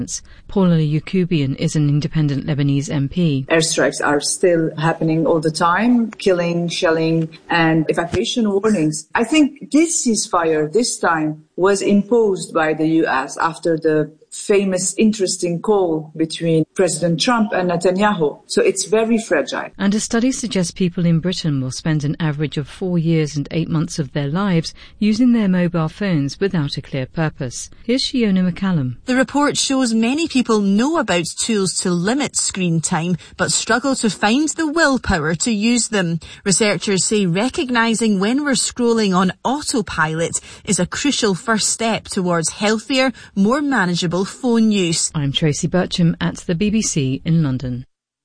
Paula Yacoubian is an independent Lebanese MP. Airstrikes are still happening all the time, killing, shelling, and evacuation warnings. I think this ceasefire this time was imposed by the U.S. after the famous, interesting call between President Trump and Netanyahu. So it's very fragile. And a study suggests people in Britain will spend an average of 4 years and 8 months of their lives using their mobile phones without a clear purpose. Here's Shiona McCallum. The report shows many people know about tools to limit screen time, but struggle to find the willpower to use them. Researchers say recognising when we're scrolling on autopilot is a crucial first step towards healthier, more manageable phone use. I'm Tracy Bircham at the BBC in London.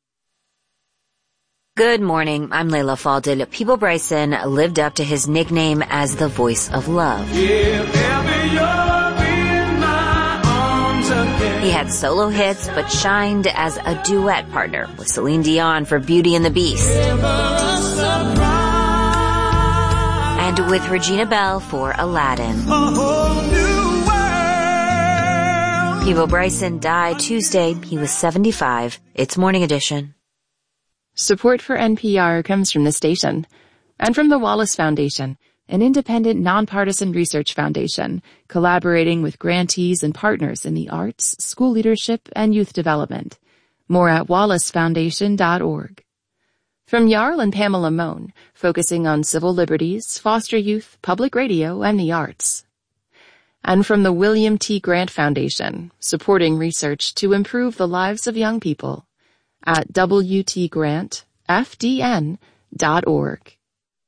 Good morning, I'm Layla Faldil. Peeble Bryson lived up to his nickname as the voice of love. He had solo hits, but shined as a duet partner with Celine Dion for Beauty and the Beast. And with Regina Bell for Aladdin. Peeble Bryson died Tuesday. He was 75. It's Morning Edition. Support for NPR comes from the station and from the Wallace Foundation, an independent, nonpartisan research foundation collaborating with grantees and partners in the arts, school leadership, and youth development. More at wallacefoundation.org. From Jarl and Pamela Mohn, focusing on civil liberties, foster youth, public radio, and the arts. And from the William T. Grant Foundation, supporting research to improve the lives of young people at wtgrantfdn.org.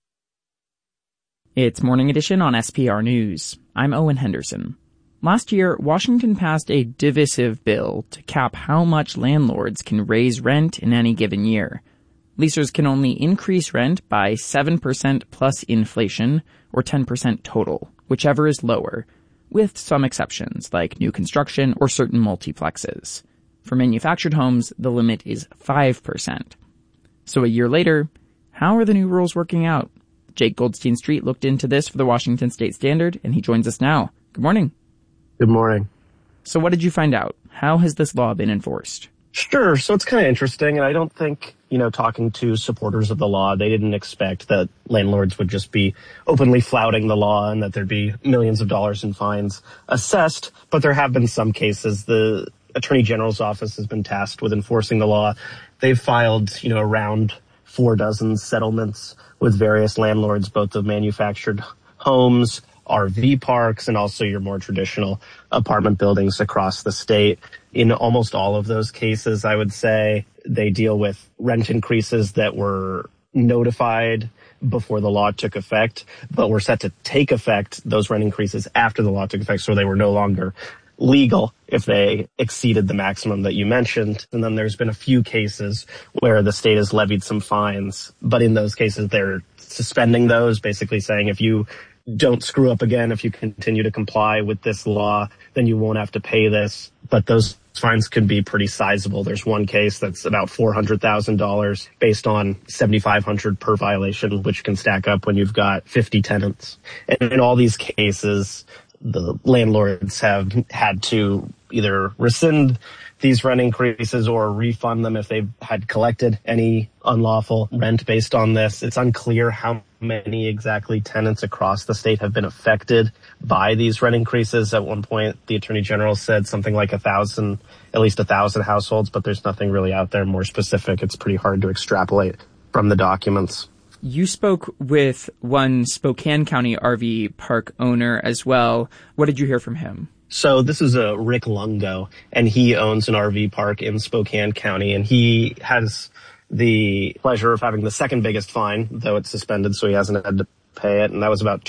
It's Morning Edition on SPR News. I'm Owen Henderson. Last year, Washington passed a divisive bill to cap how much landlords can raise rent in any given year. Leasers can only increase rent by 7% plus inflation, or 10% total, whichever is lower, with some exceptions, like new construction or certain multiplexes. For manufactured homes, the limit is 5%. So a year later, how are the new rules working out? Jake Goldstein-Street looked into this for the Washington State Standard, and he joins us now. Good morning. Good morning. So what did you find out? How has this law been enforced? Sure. So it's kind of interesting, and I don't think, talking to supporters of the law, they didn't expect that landlords would just be openly flouting the law and that there'd be millions of dollars in fines assessed. But there have been some cases. The Attorney General's office has been tasked with enforcing the law. They've filed, around 4 dozen settlements with various landlords, both of manufactured homes, RV parks, and also your more traditional apartment buildings across the state. In almost all of those cases, I would say they deal with rent increases that were notified before the law took effect, but were set to take effect, those rent increases, after the law took effect, so they were no longer legal if they exceeded the maximum that you mentioned. And then there's been a few cases where the state has levied some fines, but in those cases they're suspending those, basically saying if you don't screw up again, if you continue to comply with this law, then you won't have to pay this. But those fines can be pretty sizable. There's one case that's about $400,000 based on $7,500 per violation, which can stack up when you've got 50 tenants. And in all these cases, the landlords have had to either rescind these rent increases or refund them if they've had collected any unlawful rent based on this. It's unclear how many exactly tenants across the state have been affected by these rent increases. At one point, the Attorney General said something like at least 1,000 households, but there's nothing really out there more specific. It's pretty hard to extrapolate from the documents. You spoke with one Spokane County RV park owner as well. What did you hear from him? So this is Rick Lungo, and he owns an RV park in Spokane County, and he has the pleasure of having the second biggest fine, though it's suspended, so he hasn't had to pay it, and that was about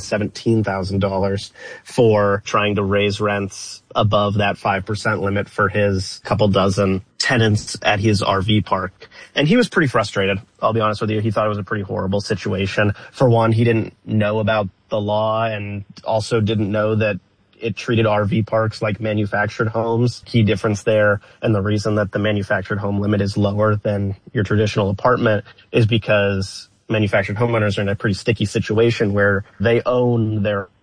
$217,000 for trying to raise rents above that 5% limit for his couple dozen tenants at his RV park. And he was pretty frustrated, I'll be honest with you. He thought it was a pretty horrible situation. For one, he didn't know about the law and also didn't know that it treated RV parks like manufactured homes. Key difference there, and the reason that the manufactured home limit is lower than your traditional apartment is because manufactured homeowners are in a pretty sticky situation where they own their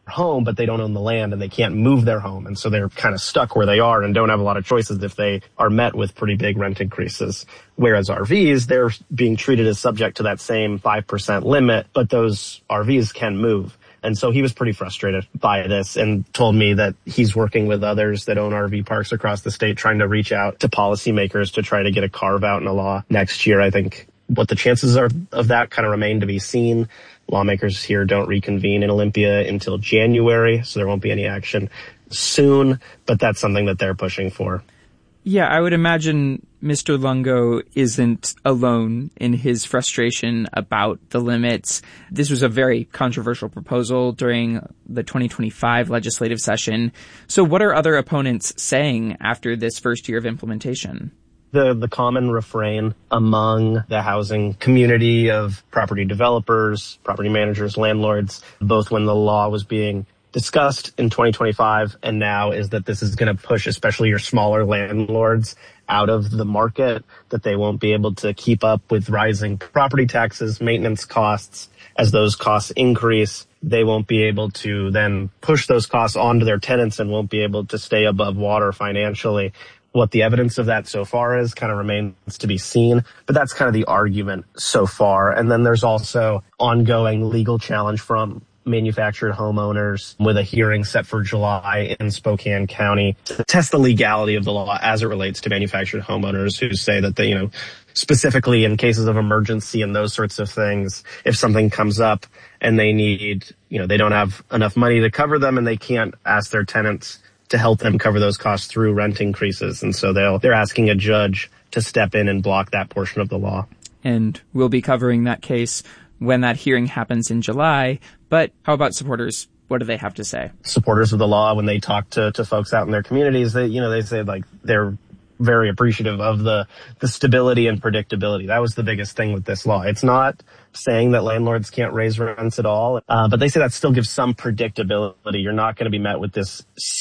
home, but they don't own the land and they can't move their home. And so they're kind of stuck where they are and don't have a lot of choices if they are met with pretty big rent increases. Whereas RVs, they're being treated as subject to that same 5% limit, but those RVs can move. And so he was pretty frustrated by this and told me that he's working with others that own RV parks across the state, trying to reach out to policymakers to try to get a carve out in a law next year. I think what the chances are of that kind of remain to be seen. Lawmakers here don't reconvene in Olympia until January, so there won't be any action soon, but that's something that they're pushing for. Yeah, I would imagine Mr. Lungo isn't alone in his frustration about the limits. This was a very controversial proposal during the 2025 legislative session. So what are other opponents saying after this first year of implementation? The common refrain among the housing community of property developers, property managers, landlords, both when the law was being discussed in 2025 and now, is that this is going to push especially your smaller landlords out of the market, that they won't be able to keep up with rising property taxes, maintenance costs. As those costs increase, they won't be able to then push those costs onto their tenants and won't be able to stay above water financially. What the evidence of that so far is kind of remains to be seen, but that's kind of the argument so far. And then there's also ongoing legal challenge from manufactured homeowners with a hearing set for July in Spokane County to test the legality of the law as it relates to manufactured homeowners who say that they, specifically in cases of emergency and those sorts of things, if something comes up and they need, they don't have enough money to cover them and they can't ask their tenants to help them cover those costs through rent increases. And so they're asking a judge to step in and block that portion of the law. And we'll be covering that case when that hearing happens in July. But how about supporters? What do they have to say? Supporters of the law, when they talk to folks out in their communities, they say like they're very appreciative of the stability and predictability. That was the biggest thing with this law. It's not saying that landlords can't raise rents at all, but they say that still gives some predictability. You're not going to be met with this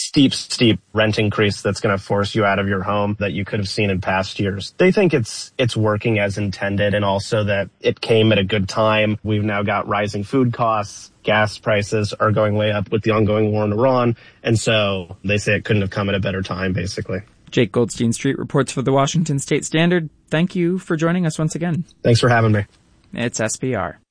steep rent increase that's going to force you out of your home that you could have seen in past years. They think it's working as intended, and also that it came at a good time. We've now got rising food costs. Gas prices are going way up with the ongoing war in Iran. And so they say it couldn't have come at a better time, basically. Jake Goldstein Street reports for the Washington State Standard. Thank you for joining us once again. Thanks for having me. It's SPR.